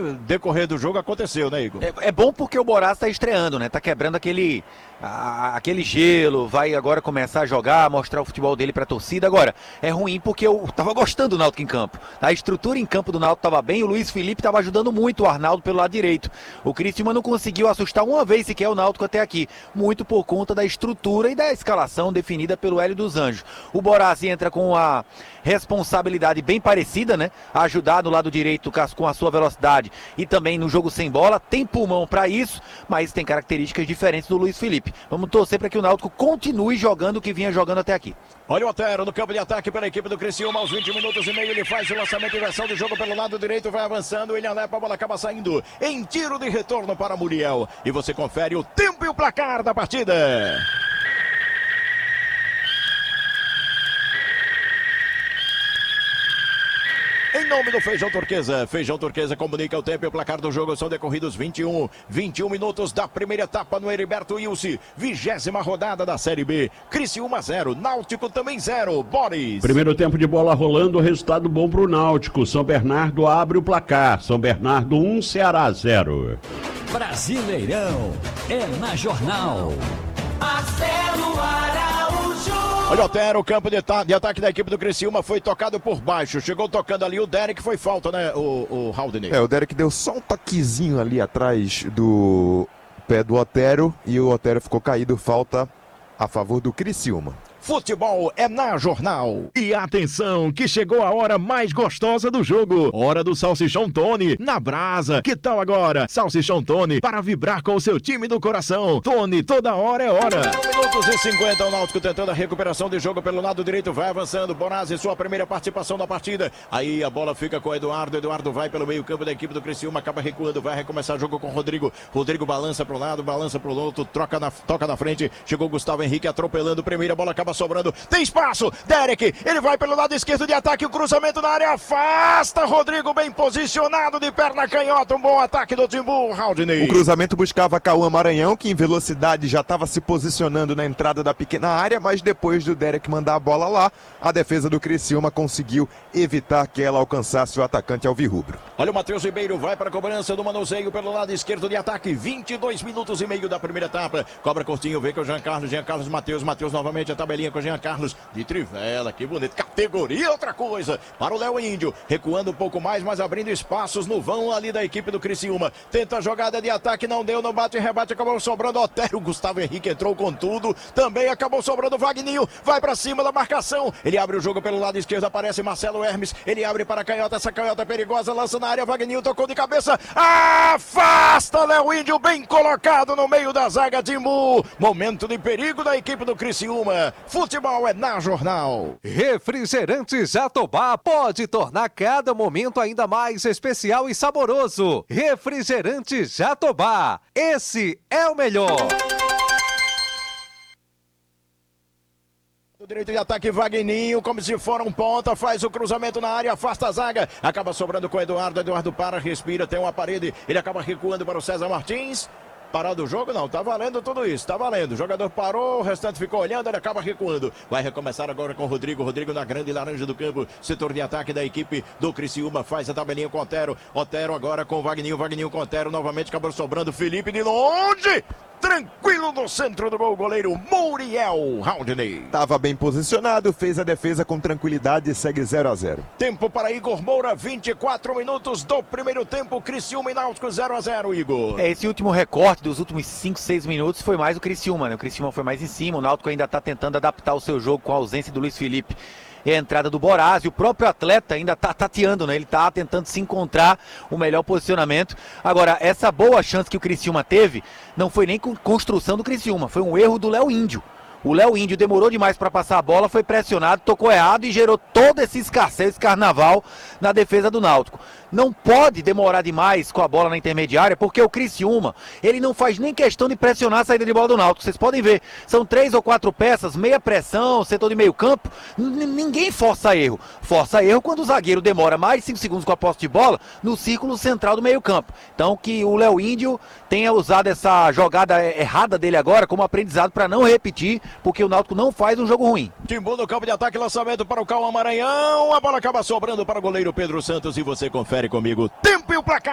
decorrer do jogo aconteceu, né, Igor? É bom porque o Boraz tá estreando, né? Tá quebrando aquele gelo, vai agora começar a jogar, mostrar o futebol dele pra torcida. Agora, é ruim porque eu tava gostando do Náutico em campo. A estrutura em campo do Náutico tava bem, o Luiz Felipe tava ajudando muito o Arnaldo pelo lado direito. O Criciúma não conseguiu assustar uma vez sequer o Náutico até aqui, muito por conta da estrutura e da escalação definida pelo Hélio dos Anjos. O Boraz entra com a responsabilidade bem parecida, né? Ajudar no lado direito com a sua velocidade e também no jogo sem bola, tem pulmão para isso, mas tem características diferentes do Luiz Felipe. Vamos torcer para que o Náutico continue jogando o que vinha jogando até aqui. Olha o Otero no campo de ataque pela equipe do Criciúma, aos 20 minutos e meio ele faz o lançamento e inversão do jogo pelo lado direito, vai avançando, ele alepa, a bola acaba saindo em tiro de retorno para Muriel. E você confere o tempo e o placar da partida. Em nome do Feijão Turquesa comunica o tempo e o placar do jogo. São decorridos 21 minutos da primeira etapa no Heriberto Wilson, 20ª rodada da Série B. Criciúma 0, Náutico também 0. Boris. Primeiro tempo de bola rolando, resultado bom pro Náutico. São Bernardo abre o placar. São Bernardo 1, Ceará 0. Brasileirão é na Jornal. Marcelo Araújo. Olha o Otero, o campo de ataque da equipe do Criciúma foi tocado por baixo. Chegou tocando ali o Derek, foi falta, né, o Haldney? O Derek deu só um toquezinho ali atrás do pé do Otero e o Otero ficou caído, falta a favor do Criciúma. Futebol é na Jornal. E atenção, que chegou a hora mais gostosa do jogo. Hora do Salsichão Tony, na brasa. Que tal agora? Salsichão Tony, para vibrar com o seu time do coração. Tony, toda hora é hora. 1 minutos e 50, o Náutico tentando a recuperação de jogo pelo lado direito, vai avançando. Bonazzi, sua primeira participação na partida. Aí a bola fica com o Eduardo. Eduardo vai pelo meio campo da equipe do Criciúma, acaba recuando, vai recomeçar o jogo com o Rodrigo. Rodrigo balança para um lado, balança para o outro, toca na frente. Chegou o Gustavo Henrique atropelando, primeira bola acaba sobrando, tem espaço, Derek, ele vai pelo lado esquerdo de ataque, o cruzamento na área, afasta, Rodrigo bem posicionado de perna canhota, um bom ataque do Timbu, Haldney. O cruzamento buscava Cauã Maranhão, que em velocidade já estava se posicionando na entrada da pequena área, mas depois do Derek mandar a bola lá, a defesa do Criciúma conseguiu evitar que ela alcançasse o atacante alvirrubro. Olha o Matheus Ribeiro, vai para a cobrança do manuseio pelo lado esquerdo de ataque, 22 minutos e meio da primeira etapa, cobra curtinho, vem com o Jean Carlos, Matheus novamente, a tabelinha com o Jean Carlos de trivela, que bonito, categoria outra coisa, para o Léo Índio, recuando um pouco mais, mas abrindo espaços no vão ali da equipe do Criciúma, tenta a jogada de ataque, não deu, no bate e rebate, acabou sobrando Otero, Gustavo Henrique entrou com tudo, também acabou sobrando Vagninho, vai para cima da marcação, ele abre o jogo pelo lado esquerdo, aparece Marcelo Hermes, ele abre para a canhota, essa canhota é perigosa, lança na área, Vagninho tocou de cabeça, afasta Léo Índio, bem colocado no meio da zaga, Timbu, momento de perigo da equipe do Criciúma, futebol é na Jornal. Refrigerante Jatobá pode tornar cada momento ainda mais especial e saboroso. Refrigerante Jatobá, esse é o melhor. Do direito de ataque, Vagninho, como se for um ponta, faz o cruzamento na área, afasta a zaga, acaba sobrando com o Eduardo para, respira, tem uma parede, ele acaba recuando para o César Martins. Parado o jogo? Não, tá valendo tudo isso, tá valendo. O jogador parou, o restante ficou olhando, ele acaba recuando. Vai recomeçar agora com o Rodrigo na grande laranja do campo, setor de ataque da equipe do Criciúma, faz a tabelinha com o Otero. Otero agora com o Vagninho com o Otero, novamente acabou sobrando, Felipe de longe, tranquilo no centro do gol, goleiro Muriel Haldney. Tava bem posicionado, fez a defesa com tranquilidade e segue 0-0. Tempo para Igor Moura, 24 minutos do primeiro tempo, Criciúma e Náutico 0-0, Igor. Esse último recorte dos últimos 5, 6 minutos foi mais o Criciúma, né? O Criciúma foi mais em cima, o Náutico ainda está tentando adaptar o seu jogo com a ausência do Luiz Felipe e a entrada do Boraz, e o próprio atleta ainda está tateando, né? Ele está tentando se encontrar o melhor posicionamento. Agora, essa boa chance que o Criciúma teve, não foi nem com construção do Criciúma, foi um erro do Léo Índio. O Léo Índio demorou demais para passar a bola, foi pressionado, tocou errado e gerou todo esse escasseio, esse carnaval na defesa do Náutico. Não pode demorar demais com a bola na intermediária, porque o Criciúma, ele não faz nem questão de pressionar a saída de bola do Náutico. Vocês podem ver, são 3 ou 4 peças, meia pressão, setor de meio campo, ninguém força erro. Força erro quando o zagueiro demora mais de 5 segundos com a posse de bola no círculo central do meio campo. Então que o Léo Índio tenha usado essa jogada errada dele agora como aprendizado para não repetir, porque o Náutico não faz um jogo ruim. Timbu no campo de ataque, lançamento para o Cauã Maranhão, a bola acaba sobrando para o goleiro Pedro Santos e você confere comigo tempo e o placar.